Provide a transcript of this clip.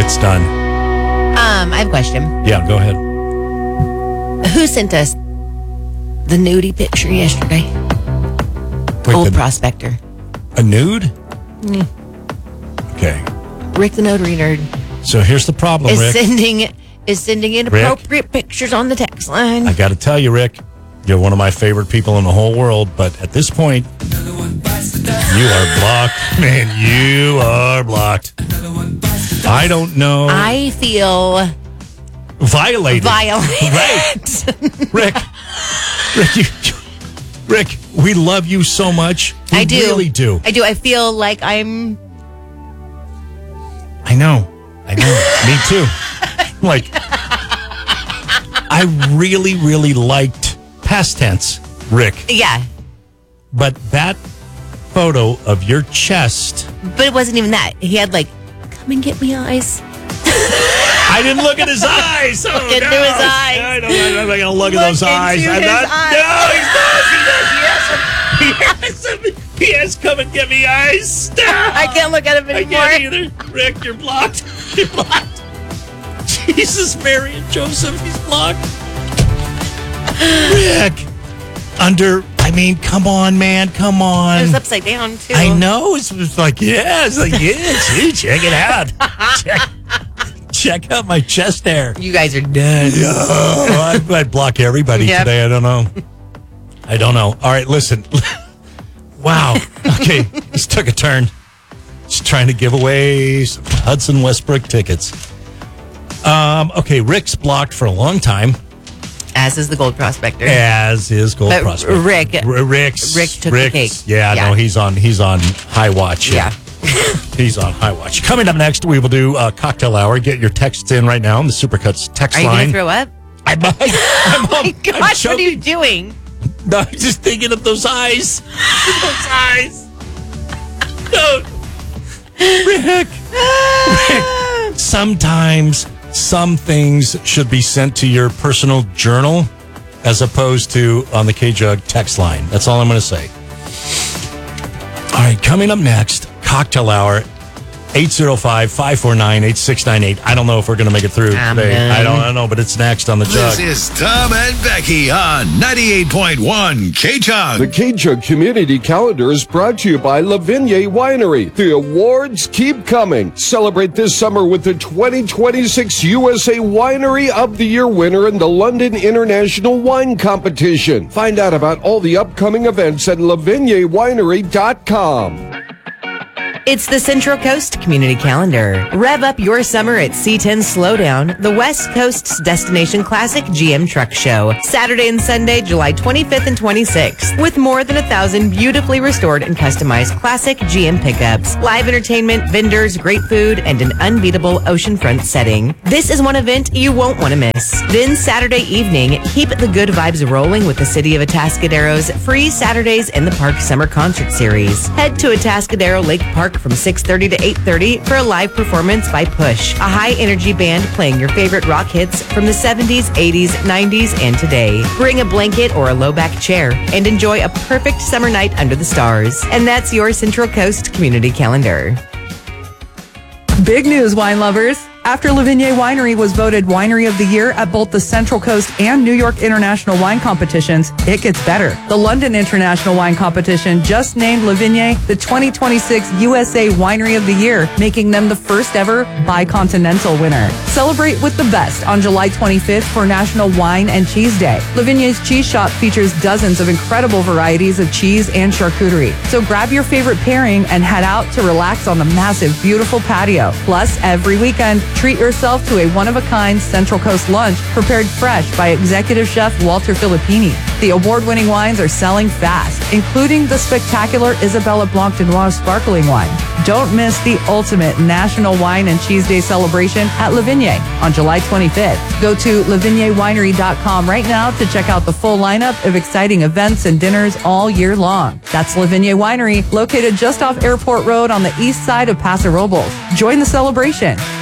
it's done. I have a question. Yeah, go ahead. Who sent us the nudie picture yesterday? Wait, Old Prospector. A nude? Okay. Rick the Notary Nerd So here's the problem, is Rick. sending inappropriate pictures on the text line. I got to tell you, Rick, you're one of my favorite people in the whole world, but at this point, you are blocked. Man, you are blocked. I don't know. I feel Violated. violated. Right. Rick, we love you so much. We I do. really do. I do. I feel like I'm... I know. Me too. Like, I really, really liked past tense, Rick. Yeah. But that photo of your chest... But it wasn't even that. He had like, come and get me eyes. I didn't look at his eyes. Oh, Look into his eyes. I'm not going to look at those Look eyes. into I'm his not. eyes. No, he's not. He has come and get me eyes. Stop. I can't look at him I anymore. can't either. Rick, you're blocked. You're blocked. Jesus, Mary and Joseph, he's blocked. Rick, come on, man, come on. It was upside down, too. I know. It's like, gee, check it out. Check out my chest hair. You guys are done. Oh, I'd block everybody today. I don't know. All right, listen. Wow. Okay, this took a turn. Just trying to give away some Hudson Westbrook tickets. Okay, Rick's blocked for a long time. As is the Gold Prospector. As is Gold But Prospector. Rick Rick took the cake. Yeah, no, he's on high watch. Yeah. He's on high watch. Coming up next, we will do a cocktail hour. Get your texts in right now on the Supercuts text Are you line. going to throw up? I might. Oh my gosh, what are you doing? No, I'm just thinking of those eyes. Those eyes. No. Rick. Sometimes some things should be sent to your personal journal as opposed to on the K-Jug text line. That's all I'm going to say. All right, coming up next, cocktail hour, 805-549-8698. I don't know if we're going to make it through today. I don't know, but it's next on the Jug. This is Tom and Becky on 98.1 K-Jug. The K-Jug Community Calendar is brought to you by Lavigne Winery. The awards keep coming. Celebrate this summer with the 2026 USA Winery of the Year winner in the London International Wine Competition. Find out about all the upcoming events at lavignewinery.com. It's the Central Coast Community Calendar. Rev up your summer at C10 Slowdown, the West Coast's destination classic GM truck show. Saturday and Sunday, July 25th and 26th, with more than 1,000 beautifully restored and customized classic GM pickups, live entertainment, vendors, great food, and an unbeatable oceanfront setting. This is one event you won't want to miss. Then Saturday evening, keep the good vibes rolling with the City of Atascadero's free Saturdays in the Park Summer Concert Series. Head to Atascadero Lake Park from 6:30 to 8:30 for a live performance by Push, a high-energy band playing your favorite rock hits from the 70s, 80s, 90s, and today. Bring a blanket or a low-back chair and enjoy a perfect summer night under the stars. And that's your Central Coast Community Calendar. Big news, wine lovers. After Lavigne Winery was voted Winery of the Year at both the Central Coast and New York International Wine Competitions, it gets better. The London International Wine Competition just named Lavigne the 2026 USA Winery of the Year, making them the first ever bicontinental winner. Celebrate with the best on July 25th for National Wine and Cheese Day. Lavigne's cheese shop features dozens of incredible varieties of cheese and charcuterie. So grab your favorite pairing and head out to relax on the massive, beautiful patio. Plus, every weekend, treat yourself to a one-of-a-kind Central Coast lunch prepared fresh by executive chef Walter Filippini. The award-winning wines are selling fast, including the spectacular Isabella Blanc de Noir sparkling wine. Don't miss the ultimate National Wine and Cheese Day celebration at Lavigne on July 25th. Go to lavignewinery.com right now to check out the full lineup of exciting events and dinners all year long. That's Lavigne Winery, located just off Airport Road on the east side of Paso Robles. Join the celebration.